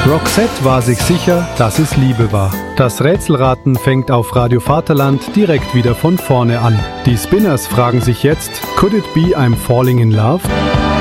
Roxette war sich sicher, dass es Liebe war. Das Rätselraten fängt auf Radio Vaterland direkt wieder von vorne an. Die Spinners fragen sich jetzt, could it be I'm falling in love?